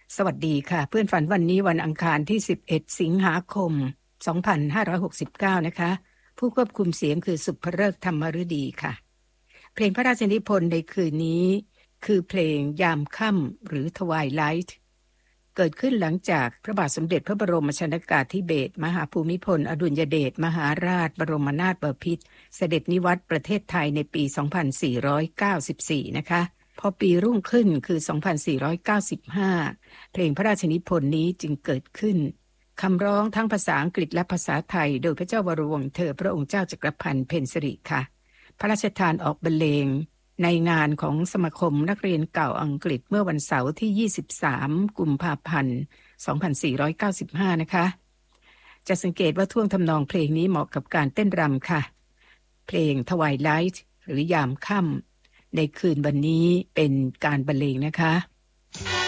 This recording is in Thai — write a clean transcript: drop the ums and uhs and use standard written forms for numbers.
สวัสดีค่ะเพื่อนฝันวันนี้วันอังคารที่11สิงหาคม2569นะคะผู้ควบคุมเสียงคือสุภฤกษ์ธรรมฤดีค่ะเพลงพระราชนิพนธ์ในคืนนี้คือเพลงยามค่ำหรือ Twilight เกิดขึ้นหลังจากพระบาทสมเด็จพระบรมชนกาธิเบศรมหาภูมิพลอดุลยเดชมหาราชบรมนาถบพิตรเสด็จนิวัตรประเทศไทยในปี2494นะคะพอปีรุ่งขึ้นคือ2495เพลงพระราชนิพนธ์นี้จึงเกิดขึ้นคำร้องทั้งภาษาอังกฤษและภาษาไทยโดยพระเจ้าวรวงศ์เธอพระองค์เจ้าจักรพันธ์เพ็ญสิริค่ะพระราชทานออกบรรเลงในงานของสมาคมนักเรียนเก่าอังกฤษเมื่อวันเสาร์ที่23กุมภาพันธ์2495นะคะจะสังเกตว่าท่วงทำนองเพลงนี้เหมาะกับการเต้นรำค่ะเพลง Twilight หรือยามค่ำในคืนวันนี้เป็นการบรรเลงนะคะ